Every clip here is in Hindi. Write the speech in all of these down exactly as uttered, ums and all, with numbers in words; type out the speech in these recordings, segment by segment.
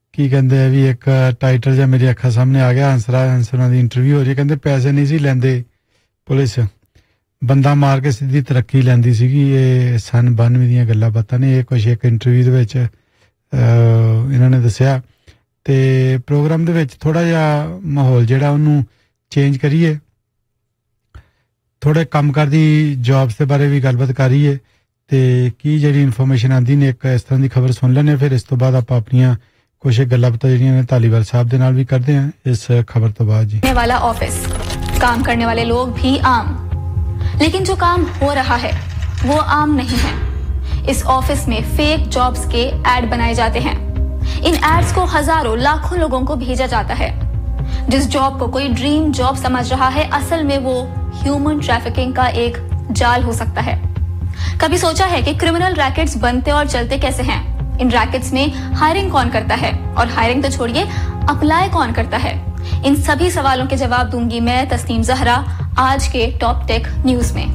की कहते भी एक टाइटल जो मेरी अखा सामने आ गया आंसर आंसर की इंटरव्यू हो रही कहते पैसे नहीं सी लेंदे पुलिस बंदा मार के सीधी तरक्की लैंदी सीगी ये सन बानवे ਦੀਆਂ ਗੱਲਾਂ ਬਾਤਾਂ ਨੇ ਇਹ ਕੁਝ ਇੱਕ ਇੰਟਰਵਿਊ ਦੇ ਵਿੱਚ ਇਹਨਾਂ ਨੇ ਦੱਸਿਆ ਤੇ ਪ੍ਰੋਗਰਾਮ ਦੇ ਵਿੱਚ ਥੋੜਾ ਜਿਹਾ ਮਾਹੌਲ ਜਿਹੜਾ ਉਹਨੂੰ ਚੇਂਜ ਕਰੀਏ ਥੋੜੇ ਕੰਮ ਕਰਦੀ ਜੌਬਸ ਦੇ ਬਾਰੇ ਵੀ ਗੱਲਬਾਤ ਕਰੀਏ ਤੇ ਕੀ ਜਿਹੜੀ ਇਨਫੋਰਮੇਸ਼ਨ ਆਂਦੀ ਨੇ ਇੱਕ ਇਸ ਤਰ੍ਹਾਂ ਦੀ ਖਬਰ ਸੁਣ ਲੈਣੇ ਫਿਰ ਇਸ ਤੋਂ ਬਾਅਦ ਆਪਾਂ ਆਪਣੀਆਂ ਕੁਝ ਗੱਲਾਂ ਬਾਤਾਂ ਜਿਹੜੀਆਂ ਨੇ ਧਾਲੀਵਾਲ ਸਾਹਿਬ ਦੇ ਨਾਲ ਵੀ ਕਰਦੇ ਹਾਂ ਇਸ ਖਬਰ ਤੋਂ ਬਾਅਦ ਜੀ वाला ऑफिस काम करने वाले लोग भी आम लेकिन जो काम हो रहा है वो आम नहीं है इस ऑफिस में फेक जॉब्स के एड बनाए जाते हैं इन एड्स को हजारों लाखों लोगों को भेजा जाता है जिस जॉब को कोई ड्रीम जॉब समझ रहा है असल में वो ह्यूमन ट्रैफिकिंग का एक जाल हो सकता है कभी सोचा है कि क्रिमिनल रैकेट्स बनते और चलते कैसे हैं इन रैकेट्स में हायरिंग कौन करता है और हायरिंग तो छोड़िए अप्लाई कौन करता है इन सभी सवालों के जवाब दूंगी मैं तस्नीम जहरा आज के टॉप टेक न्यूज में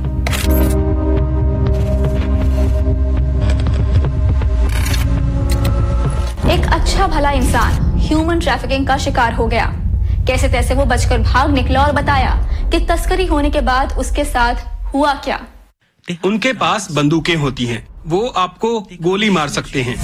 एक अच्छा भला इंसान ह्यूमन ट्रैफिकिंग का शिकार हो गया कैसे तैसे वो बचकर भाग निकला और बताया कि तस्करी होने के बाद उसके साथ हुआ क्या उनके पास बंदूकें होती हैं वो आपको गोली मार सकते हैं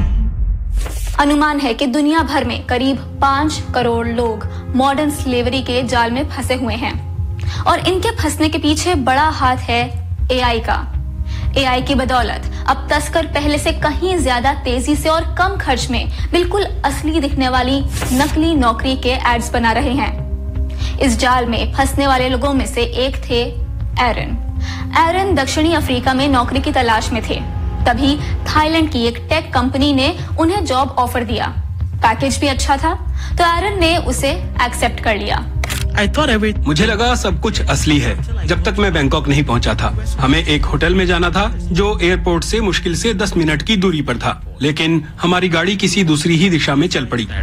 अनुमान है कि दुनिया भर में करीब पांच करोड़ लोग मॉडर्न स्लेवरी के जाल में फंसे हुए हैं और इनके फंसने के पीछे बड़ा हाथ है एआई का एआई की बदौलत अब तस्कर पहले से कहीं ज्यादा तेजी से और कम खर्च में बिल्कुल असली दिखने वाली नकली नौकरी के एड्स बना रहे हैं इस जाल में फंसने वाले लोगों में से एक थे एरन एरन दक्षिणी अफ्रीका में नौकरी की तलाश में थे तभी थाईलैंड की एक टेक कंपनी ने उन्हें जॉब ऑफर दिया पैकेज भी अच्छा था तो एरन ने उसे एक्सेप्ट कर लिया I thought every... मुझे लगा सब कुछ असली है जब तक मैं बैंकॉक नहीं पहुंचा था हमें एक होटल में जाना था जो एयरपोर्ट से मुश्किल से दस मिनट की दूरी पर था लेकिन हमारी गाड़ी किसी दूसरी ही दिशा में चल पड़ी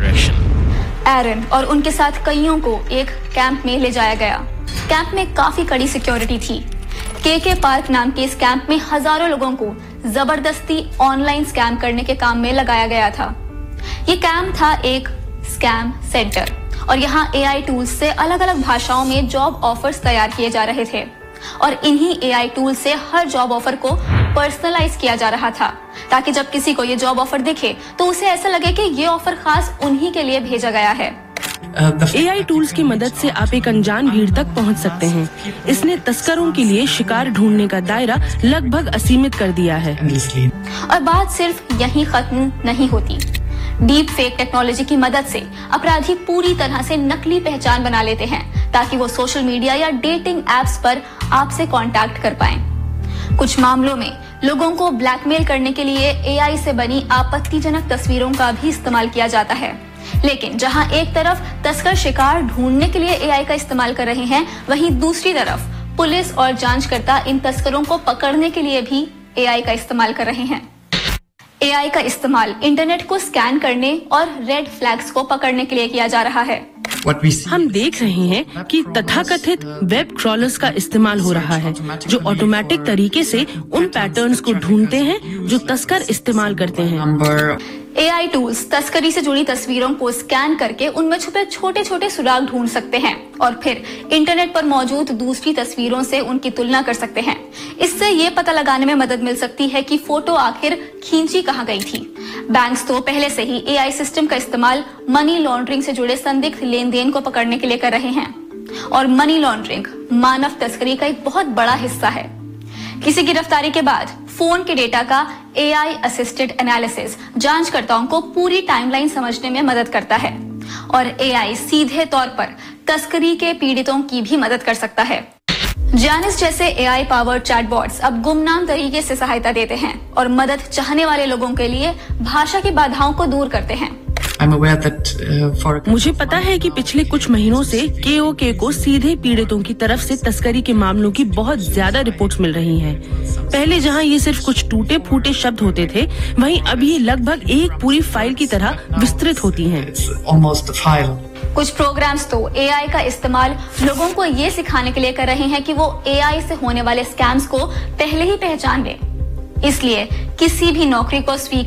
एरन और उनके साथ कईयों को एक कैंप में ले जाया गया कैंप में काफी कड़ी सिक्योरिटी थी के के पार्क नाम के इस कैंप में हजारों लोगों को जबरदस्ती ऑनलाइन स्कैम करने के काम में लगाया गया था ये कैंप था एक स्कैम सेंटर और यहाँ एआई टूल्स से अलग अलग भाषाओं में जॉब ऑफर्स तैयार किए जा रहे थे और इन्हीं एआई टूल से हर जॉब ऑफर को पर्सनलाइज किया जा रहा था ताकि जब किसी को ये जॉब ऑफर दिखे तो उसे ऐसा लगे कि ये ऑफर खास उन्हीं के लिए भेजा गया है एआई टूल्स की मदद से आप एक अनजान भीड़ तक पहुंच सकते हैं इसने तस्करों के लिए शिकार ढूंढने का दायरा लगभग असीमित कर दिया है और बात सिर्फ यहीं खत्म नहीं होती डीप फेक टेक्नोलॉजी की मदद से अपराधी पूरी तरह से नकली पहचान बना लेते हैं ताकि वो सोशल मीडिया या डेटिंग एप्स पर आपसे कांटेक्ट कर पाएं। कुछ मामलों में लोगों को ब्लैकमेल करने के लिए एआई से बनी आपत्तिजनक तस्वीरों का भी इस्तेमाल किया जाता है लेकिन जहां एक तरफ तस्कर शिकार ढूंढने के लिए एआई का इस्तेमाल कर रहे हैं वहीं दूसरी तरफ पुलिस और जांचकर्ता इन तस्करों को पकड़ने के लिए भी एआई का इस्तेमाल कर रहे हैं एआई का इस्तेमाल इंटरनेट को स्कैन करने और रेड फ्लैग्स को पकड़ने के लिए किया जा रहा है हम देख रहे हैं कि तथाकथित वेब क्रॉलर्स का इस्तेमाल हो रहा है जो ऑटोमेटिक तरीके से उन पैटर्न्स को ढूंढते हैं जो तस्कर इस्तेमाल करते हैं एआई टूल्स तस्करी से जुड़ी तस्वीरों को स्कैन करके उनमें छुपे छोटे छोटे सुराग ढूंढ सकते हैं और फिर इंटरनेट पर मौजूद दूसरी तस्वीरों से उनकी तुलना कर सकते हैं इससे ये पता लगाने में मदद मिल सकती है कि फोटो आखिर खींची कहाँ गई थी बैंक्स तो पहले से ही एआई सिस्टम का इस्तेमाल मनी लॉन्ड्रिंग से जुड़े संदिग्ध लेन देन को पकड़ने के लिए कर रहे हैं और मनी लॉन्ड्रिंग मानव तस्करी का एक बहुत बड़ा हिस्सा है किसी गिरफ्तारी के बाद फोन के डेटा का एआई असिस्टेड एनालिसिस जांचकर्ताओं को पूरी टाइमलाइन समझने में मदद करता है और एआई सीधे तौर पर तस्करी के पीड़ितों की भी मदद कर सकता है जैनिस जैसे एआई पावर्ड चैटबॉट्स अब गुमनाम तरीके से सहायता देते हैं और मदद चाहने वाले लोगों के लिए भाषा की बाधाओं को दूर करते हैं That, uh, for... मुझे पता है कि पिछले कुछ महीनों से केओके को सीधे पीड़ितों की तरफ से तस्करी के मामलों की बहुत ज्यादा रिपोर्ट्स मिल रही हैं। पहले जहां ये सिर्फ कुछ टूटे फूटे शब्द होते थे वहीं अभी लगभग एक पूरी फाइल की तरह विस्तृत होती हैं। कुछ प्रोग्राम्स तो एआई का इस्तेमाल लोगों को ये सिखाने के लिए कर रहे हैं कि वो एआई से होने वाले स्कैम्स को पहले ही पहचान ले इसलिए किसी भी नौकरी को स्वीकार